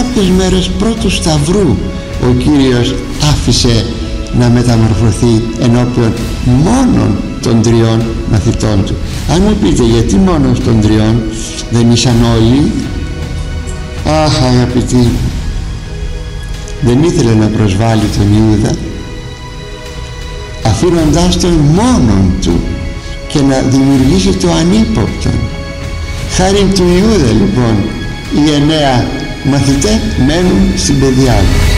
κάποιες μέρες πρώτου σταυρού ο Κύριος άφησε να μεταμορφωθεί ενώπιον μόνον των 3 μαθητών του. Αν μου πείτε γιατί μόνο των 3, δεν ήσαν όλοι? Αχ, αγαπητοί, δεν ήθελε να προσβάλλει τον Ιούδα, αφήνοντάς τον μόνον του και να δημιουργήσει το ανύποπτο. Χάρη του Ιούδα λοιπόν οι 9 μαθητές μένουν στην πεδιάδα.